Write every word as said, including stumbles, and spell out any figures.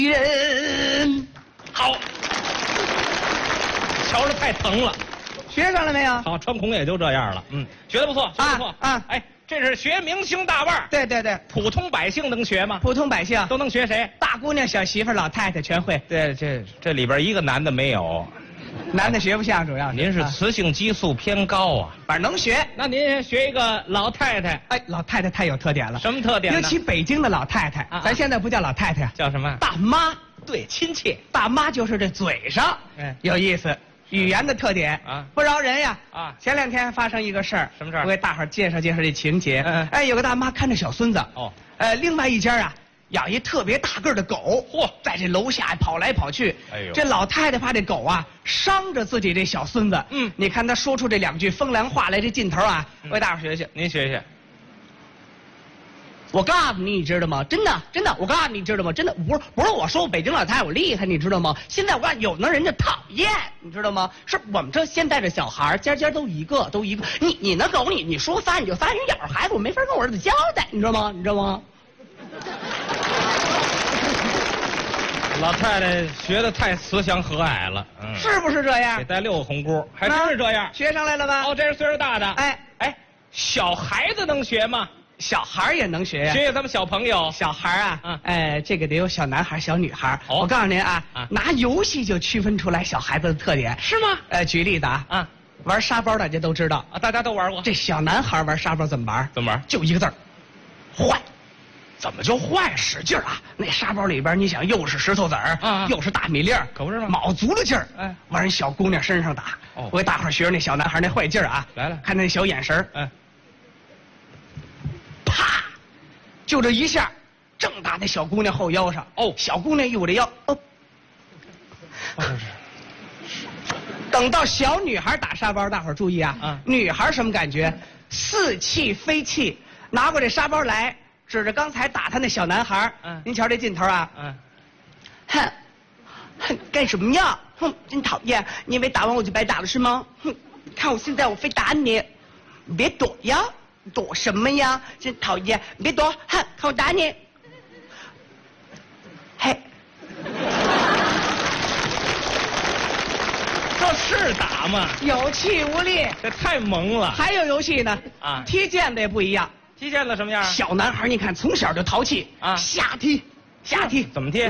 人， 好，瞧着太疼了。 学上了没有？ 好，穿孔也就这样了。嗯，学的不错，学的不错啊啊哎，这是学明星大腕儿， 对对对， 普通百姓能学吗？ 普通百姓都能学谁？ 大姑娘、小媳妇、老太太全会， 对，这这里边一个男的没有。 男的学不像，主要是您是啊雌性激素偏高啊。 反正能学。 那您学一个老太太， 哎，老太太太有特点了， 什么特点呢？ 尤其北京的老太太， 啊咱现在不叫老太太呀， 叫什么？ 大妈。 对，亲切。 大妈就是这嘴上， 哎有意思，语言的特点啊不饶人呀啊前两天发生一个事儿， 什么事儿我给大伙儿介绍介绍这情节。 嗯嗯哎，有个大妈看着小孙子， 哦， 呃，另外一家啊养一特别大个儿的狗， 嚯在这楼下跑来跑去。 哎呦这老太太怕这狗啊伤着自己这小孙子。 嗯你看她说出这两句风凉话来，这劲头啊，我给大伙儿学学。 您学学。 我告诉你，你知道吗？真的，真的，我告诉你，你知道吗？真的，不是不是我说我北京老太太我厉害，你知道吗？现在我告诉你，有的人家讨厌，你知道吗？是我们这现在的小孩儿，家家都一个，都一个。你你那狗，你你说仨你就仨人眼儿，孩子我没法跟我儿子交代，你知道吗？你知道吗？ 老太太学的太慈祥和蔼了，嗯， 是不是这样给？带六个红箍，还真是这样。 学上来了吧？ 哦，这是岁数大的。 哎哎，小孩子能学吗？ 小孩儿也能学呀、 学学咱们小朋友。 小孩儿啊， 嗯哎，这个得有小男孩、小女孩。 哦我告诉您啊， 啊拿游戏就区分出来小孩子的特点。 是吗？ 呃，举例子啊， 啊玩沙包大家都知道， 啊，大家都玩过。 这小男孩玩沙包怎么玩？ 怎么玩？ 就一个字儿，坏。怎么就坏？使劲儿啊！那沙包里边，你想又是石头子儿， 啊啊又是大米粒儿， 可不是吗卯足了劲儿， 哎往人小姑娘身上打。 哦我给大伙儿学学那小男孩那坏劲儿啊！ 来了看那小眼神儿， 嗯， 啪，就这一下，正打在小姑娘后腰上。 哦小姑娘一捂这腰，哦， 哦等到小女孩打沙包，大伙儿注意啊！ 嗯女孩什么感觉？似气非气，拿过这沙包来，指着刚才打他那小男孩。 嗯您瞧这劲头啊！ 嗯， 哼，哼，干什么呀？哼，真讨厌！你以为打完我就白打了是吗？哼，看我现在我非打你！你别躲呀，躲什么呀？真讨厌！你别躲，哼，看我打你！嘿。 这是打吗？ 有气无力。 这太萌了。 还有游戏呢， 啊踢毽子也不一样。 踢毽子什么样？ 小男孩，你看从小就淘气啊瞎踢，瞎踢， 怎么踢？